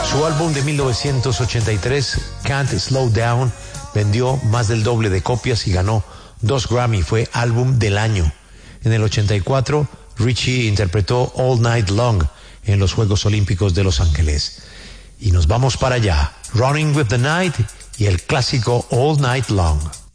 Su álbum de 1983, Can't Slow Down, vendió más del doble de copias y ganó 2 Grammy, fue álbum del año. En el 84, Richie interpretó All Night Long en los Juegos Olímpicos de Los Ángeles. Y nos vamos para allá, Running with the Night y el clásico All Night Long.